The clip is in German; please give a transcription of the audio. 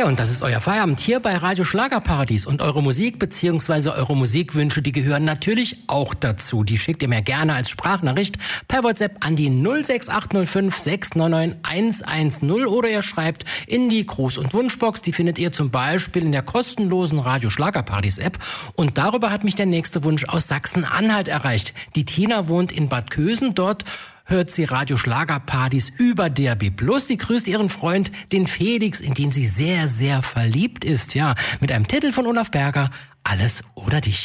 Ja, und das ist euer Feierabend hier bei Radio Schlagerparadies. Und eure Musik bzw. eure Musikwünsche, die gehören natürlich auch dazu. Die schickt ihr mir gerne als Sprachnachricht per WhatsApp an die 06805 699 110 oder ihr schreibt in die Gruß- und Wunschbox. Die findet ihr zum Beispiel in der kostenlosen Radio Schlagerparadies App. Und darüber hat mich der nächste Wunsch aus Sachsen-Anhalt erreicht. Die Tina wohnt in Bad Kösen. Dort hört sie Radio Schlagerpartys über DRB+. Sie grüßt ihren Freund, den Felix, in den sie sehr, sehr verliebt ist. Ja, mit einem Titel von Olaf Berger, Alles oder dich.